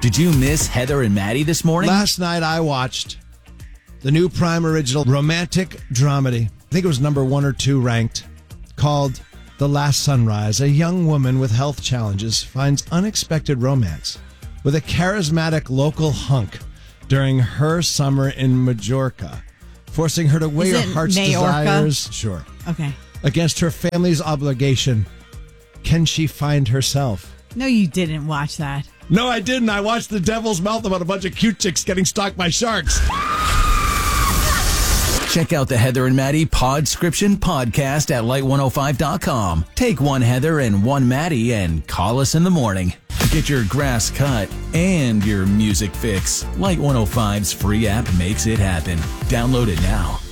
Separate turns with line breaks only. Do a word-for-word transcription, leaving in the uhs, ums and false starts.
Did you miss Heather and Maddie this morning?
Last night I watched the new Prime original romantic dramedy. I think it was number one or two ranked, called The Last Sunrise. A young woman with health challenges finds unexpected romance with a charismatic local hunk during her summer in Majorca, forcing her to weigh
Is
her
it
heart's
Majorca?
desires. Sure.
Okay.
Against her family's obligation. Can she find herself?
No, you didn't watch that.
No, I didn't. I watched The Devil's Mouth about a bunch of cute chicks getting stalked by sharks.
Check out the Heather and Maddie Podscription podcast at light one oh five dot com. Take one Heather and one Maddie and call us in the morning. Get your grass cut and your music fix. Light one oh five's free app makes it happen. Download it now.